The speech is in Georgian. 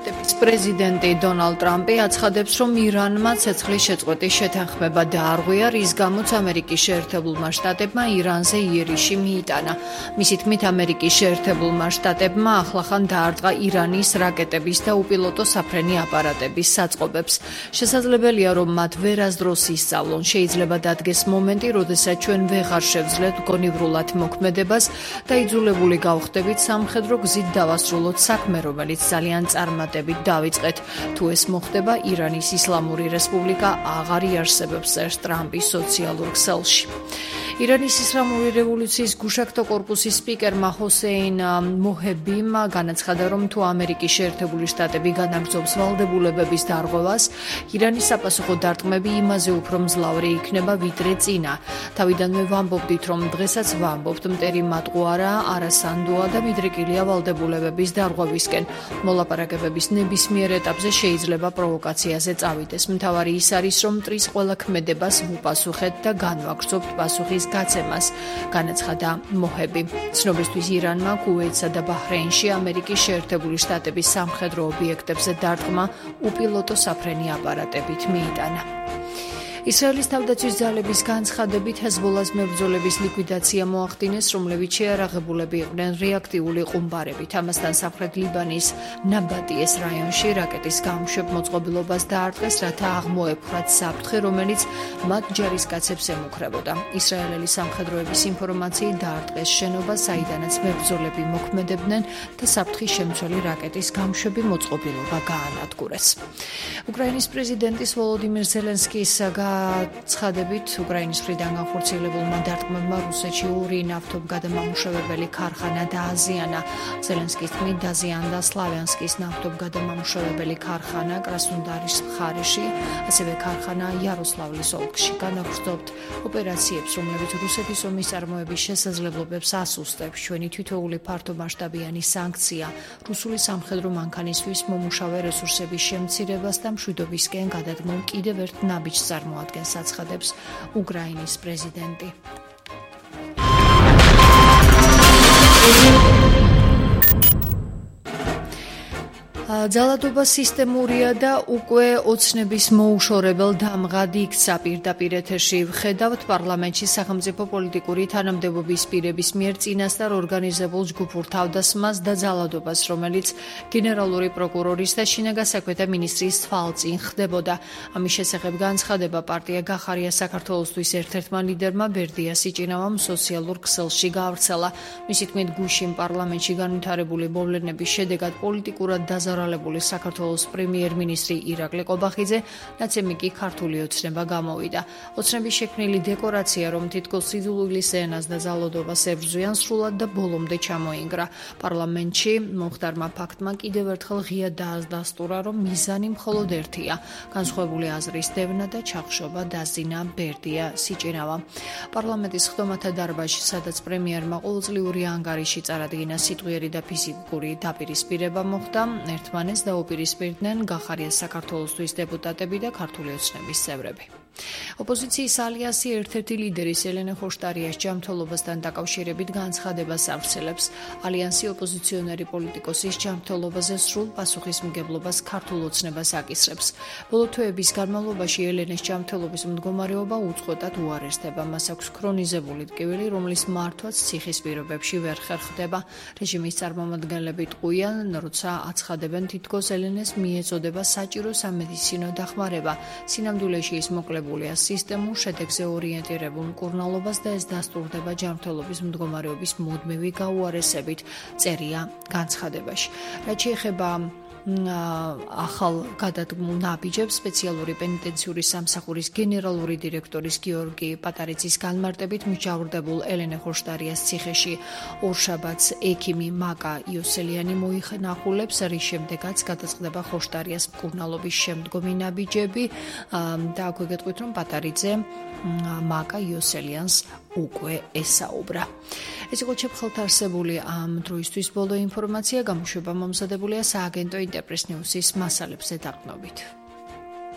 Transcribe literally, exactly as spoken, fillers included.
შტატების პრეზიდენტი დონალდ ტრამპი აცხადებს, რომ ირანმა ცეცხლის შეწყვეტის შეთანხმება დაარღვია, რის გამოც ამერიკის შეერთებულმა შტატებმა ირანზე იერიში მიიტანა. მისი თქმით, ამერიკის შეერთებულმა შტატებმა ახლახან დაარტყა ირანის რაკეტების და უპილოტო საფრენი აპარატების საწყობებს. შესაძლებელია, რომ მათ ვერასდროს ისწავლონ. შეიძლება დადგეს მომენტი, როდესაც ჩვენ ვეღარ შევძლებთ გონივრულად მოქმედებას და იძულებული გავხდებით სამხედრო გზით დავასრულოთ საქმე, რომელიც ძალიან წარმატებით დავიწყეთ. თუ ეს მოხდება, ირანის ისლამური რესპუბლიკა აღარ იარსებებს, წერს ტრამპი სოციალურ ქსელში. ირანის ისლამური რევოლუციის გუშაქთო კორპუსის სპიკერმა ჰოსეინ მოჰებიმ განაცხადა, რომ თუ ამერიკის შეერთებული შტატები განაგრძობს ვალდებულებების დარღვევას, ირანის საპასუხო დარტყმები იმაზე უფრო მძლავრი იქნება, ვიდრე წინა. თავიდანვე ვამბობდით, რომ დღესაც ვამბობთ, მტერი მატყუარა, არასანდოა და მიდრეკილია ვალდებულებების დარღვევისკენ. მოლაპარაკებების ნებისმიერ ეტაპზე შეიძლება პროვოკაციაზე წავიდეს. მთავარი ის არის, რომ მტრის ყველა ქმედებას ვუპასუხეთ და განვაგრძობთ პასუხის გაცემას, განაცხადა მოჰები. ცნობისთვის ირანმა კუვეითსა და ბაჰრეინში ამერიკის შეერთებული შტატების სამხედრო ობიექტებზე დარტყმა უპილოტო საფრენი აპარატებით მიიტანა. ისრაელის თავდაცვის ძალების განცხადებით ჰეზბოლას მებრძოლების ლიკვიდაცია მოახდინეს, რომლებიც შეარაღებულები იყვნენ რეაქტიული ყუმბარებით. ამასთან სამხრეთ ლიბანის ნაბატიეს რაიონში რაკეტის გამოშვებ მოწყობილობას დაარტყეს, რათა აღმოეფხვრათ საფრთხე, რომელიც მათ ჯარისკაცებს ემუქრებოდა. ისრაელელი სამხედროების ინფორმაციით დაარტყეს შენობა, საიდანაც მებრძოლები მოქმედებდნენ და საფრთხის შემცველი რაკეტის გამოშვები მოწყობილობა გაანადგურეს. უკრაინის პრეზიდენტის ვოლოდიმირ ზელენსკის ცხადებით, უკრაინის მხრიდან განხორციელებულმა დარტყმებმა რუსეთში ორი ნავთობგადამამუშავებელი ქარხანა დააზიანა. ზელენსკის თქმით, დაზიანდა სლავიანსკის ნავთობგადამამუშავებელი ქარხანა კრასნოდარის მხარეში, ასევე ქარხანა იაროსლავლის ოლქში. განაგრძობთ ოპერაციებს, რომლებიც რუსეთის ომის წარმოების შესაძლებლობებს ასუსტებს. ჩვენი თითოეული ფართომასშტაბიანი სანქცია რუსული სამხედრო მანქანისთვის მომუშავე რესურსების შემცირებას და მშვიდობისკენ გადადგმულ კიდევ ერთ ნაბიჯს წარმოადგენს, აცხადებს უკრაინის პრეზიდენტი. ძალადობა სისტემურია და უკვე ოცნების მოუშორებელ დამღად იქცა. პირდაპირ ეთერში ვხედავთ პარლამენტში სახელმწიფო პოლიტიკური თანამდებობის პირების მიერ წინასწარ ორგანიზებულ ჯგუფურ თავდასხმას და ძალადობას, რომელიც გენერალური პროკურორის და შინაგან საქმეთა მინისტრის თვალწინ ხდებოდა. ამის შესახებ განცხადება პარტია გახარია საქართველოსთვის ერთ-ერთმა ლიდერმა ბერდია სიჭინავამ სოციალურ ქსელში გაავრცელა. მისი თქმით, გუშინ პარლამენტში განვითარებული მოვლენების შედეგად პოლიტიკურად დაზარალებული საქართველოს პრემიერ-მინისტრი ირაკლი ყობახიძე ნაცემი კი ქართული ოცნება გამოვიდა. ოცნების შექმნილი დეკორაცია, რომ თითქოს სიძულვილის ენას და ძალადობას ებრძვიან, სრულად და ბოლომდე ჩამოინგრა. პარლამენტში მომხდარმა ფაქტმა კიდევ ერთხელ ღია დაადასტურა, რომ მიზანი მხოლოდ ერთია: განსხვავებული აზრის დევნა და ჩახშობა დაზინა ბერდია სიჭინავა. პარლამენტის ხდომათა დარბაზში, სადაც პრემიერმა ყოველწლიური ანგარიში წარადგინა, სიტყვიერი და ფიზიკური დაპირისპირება მოხდა. ერთმანეთს დაუპირისპირდნენ გახარია საქართველოსთვის დეპუტატები და ქართული ოცნების წევრები. ოპოზიციის ალიანსი ერთ-ერთი ლიდერის ელენე ხოშტარიას ჯანმრთელობასთან დაკავშირებით განცხადებას ავრცელებს. ალიანსი ოპოზიციონერი პოლიტიკოსის ჯანმრთელობაზე სრულ პასუხისმგებლობას ქართულ ოცნებას აკისრებს. ბოლო თვეების განმავლობაში ელენეს ჯანმრთელობის მდგომარეობა უწყვეტად უარესდება. მას აქვს ქრონიზებული ტკივილი, რომლის მართვაც ციხის პირობებში ვერ ხერხდება. რეჟიმის წარმომადგენლები ტყუიან, როცა აცხადებენ, თითქოს ელენეს მიეწოდება საჭირო სამედიცინო დახმარება. სინამდვილეში ის მოკლებულია სისტემურ შედეგზე ორიენტირებულ მკურნალობას და ეს დასტურდება ჯანმრთელობის მდგომარეობის მუდმივი გაუარესებით, წერია განცხადებაში. რაც შეეხება ახალ გადადგმულ ნაბიჯებს, სპეციალური პენიტენციური სამსახურის გენერალური დირექტორის გიორგი პატარიძის განმარტებით, მსჯავრდებულ ელენე ხოშტარიას ციხეში ორშაბათს ექიმი მაკა იოსელიანი მოიხნახულებს, რის შემდეგაც გადაწყდება ხოშტარიას მკურნალობის შემდგომი ნაბიჯები და აქვე გეტყვით, რომ პატარიძე მაკა იოსელიანს უკვე ესაუბრა. ეს იყო ჩემხელთ არსებული ამ დროისთვის ბოლო ინფორმაცია, გამოშვება მომზადებულია სააგენტო ინტერპრეს ნიუსის მასალებზე დაყრდნობით.